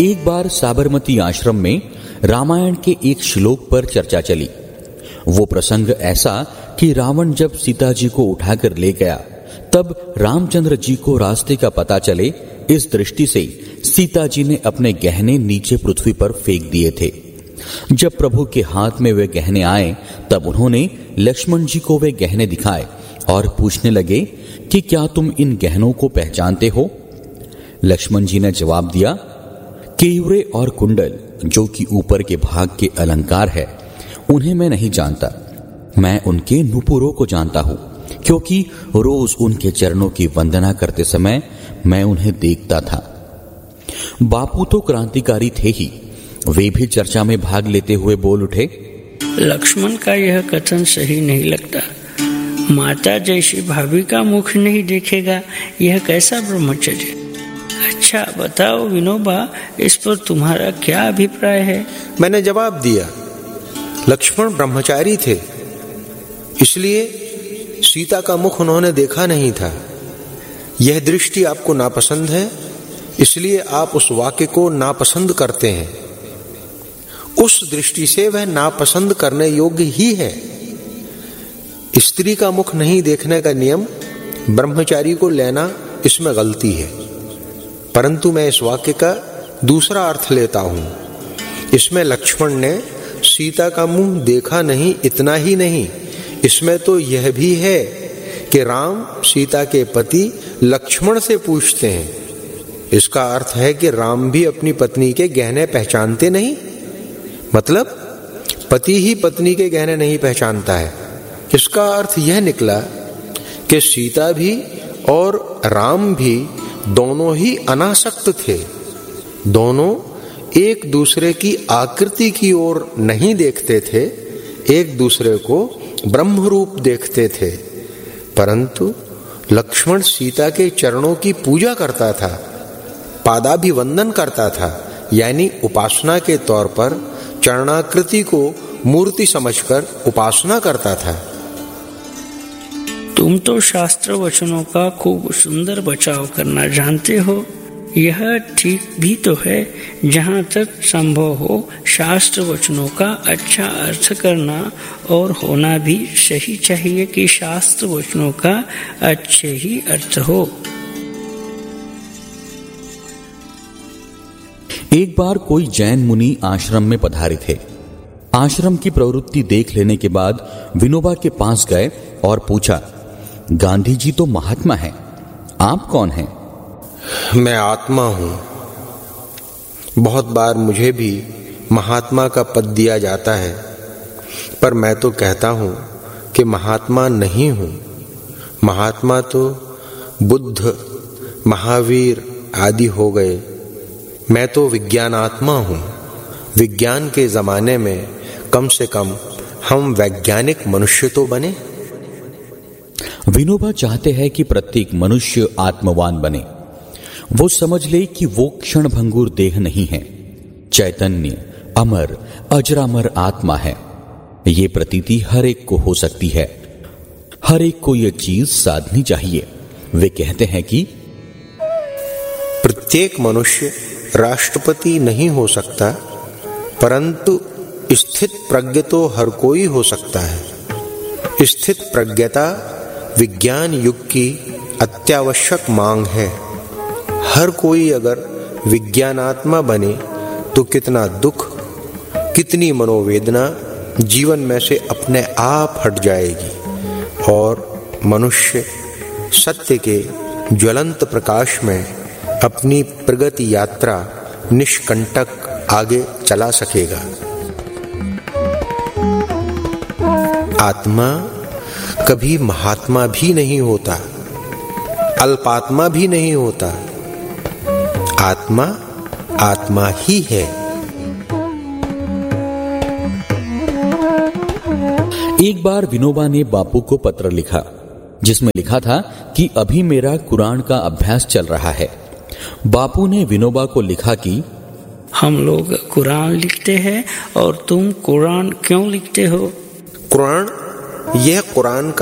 एक बार साबरमती आश्रम में रामायण के एक श्लोक पर चर्चा चली। वो प्रसंग ऐसा कि रावण जब सीता जी को उठाकर ले गया तब रामचंद्र जी को रास्ते का पता चले, इस दृष्टि से सीता जी ने अपने गहने नीचे पृथ्वी पर फेंक दिए थे। जब प्रभु के हाथ में वे गहने आए तब उन्होंने लक्ष्मण जी को वे गहने दिखाए और पूछने लगे कि क्या तुम इन गहनों को पहचानते हो? लक्ष्मण जी ने जवाब दिया, केवरे और कुंडल जो कि ऊपर के भाग के अलंकार है, उन्हें मैं नहीं जानता। मैं उनके नुपुरों को जानता हूं, क्योंकि रोज उनके चरणों की वंदना करते समय मैं उन्हें देखता था। बापू तो क्रांतिकारी थे ही, वे भी चर्चा में भाग लेते हुए बोल उठे, लक्ष्मण का यह कथन सही नहीं लगता। माता जैसी भाभी का मुख नहीं देखेगा, यह कैसा ब्रह्मचर्य? अच्छा बताओ विनोबा, इस पर तुम्हारा क्या अभिप्राय है? मैंने जवाब दिया, लक्ष्मण ब्रह्मचारी थे, इसलिए सीता का मुख उन्होंने देखा नहीं था। यह दृष्टि आपको नापसंद है, इसलिए आप उस वाक्य को नापसंद करते हैं। उस दृष्टि से वह नापसंद करने योग्य ही है। स्त्री का मुख नहीं देखने का नियम ब्रह्मचारी को लेना, इसमें गलती है। परंतु मैं इस वाक्य का दूसरा अर्थ लेता हूं। इसमें लक्ष्मण ने सीता का मुंह देखा नहीं, इतना ही नहीं, इसमें तो यह भी है कि राम सीता के पति लक्ष्मण से पूछते हैं। इसका अर्थ है कि राम भी अपनी पत्नी के गहने पहचानते नहीं, मतलब पति ही पत्नी के गहने नहीं पहचानता है। इसका अर्थ यह निकला कि सीता भी और राम भी दोनों ही अनासक्त थे। दोनों एक दूसरे की आकृति की ओर नहीं देखते थे, एक दूसरे को ब्रह्म रूप देखते थे। परंतु लक्ष्मण सीता के चरणों की पूजा करता था, पादाभिवंदन करता था, यानी उपासना के तौर पर चरणाकृति को मूर्ति समझकर उपासना करता था। तुम तो शास्त्र वचनों का खूब सुंदर बचाव करना जानते हो। यह ठीक भी तो है, जहाँ तक संभव हो शास्त्र वचनों का अच्छा अर्थ करना, और होना भी सही चाहिए कि शास्त्र वचनों का अच्छे ही अर्थ हो। एक बार कोई जैन मुनि आश्रम में पधारे थे। आश्रम की प्रवृत्ति देख लेने के बाद विनोबा के पास गए और पूछा, गांधी जी तो महात्मा हैं, आप कौन हैं? मैं आत्मा हूं। बहुत बार मुझे भी महात्मा का पद दिया जाता है, पर मैं तो कहता हूं कि महात्मा नहीं हूं। महात्मा तो बुद्ध, महावीर आदि हो गए। मैं तो विज्ञानात्मा हूं। विज्ञान के जमाने में कम से कम हम वैज्ञानिक मनुष्य तो बने। विनोबा चाहते हैं कि प्रत्येक मनुष्य आत्मवान बने। वो समझ ले कि वो क्षणभंगुर देह नहीं है, चैतन्य अमर अजरामर आत्मा है। ये प्रतीति हर एक को हो सकती है, हर एक को ये चीज साधनी चाहिए। वे कहते हैं कि प्रत्येक मनुष्य राष्ट्रपति नहीं हो सकता, परंतु स्थित प्रज्ञ तो हर कोई हो सकता है। स्थित प्रज्ञता विज्ञान युग की अत्यावश्यक मांग है। हर कोई अगर विज्ञानात्मा बने तो कितना दुख, कितनी मनोवेदना जीवन में से अपने आप हट जाएगी और मनुष्य सत्य के ज्वलंत प्रकाश में अपनी प्रगति यात्रा निष्कंटक आगे चला सकेगा। आत्मा कभी महात्मा भी नहीं होता, अल्पात्मा भी नहीं होता। आत्मा आत्मा ही है। एक बार विनोबा ने बापू को पत्र लिखा, जिसमें लिखा था कि अभी मेरा कुरान का अभ्यास चल रहा है। बापू ने विनोबा को लिखा कि हम लोग कुरान लिखते हैं और तुम कुरान क्यों लिखते हो? कुरान, यह कुरान का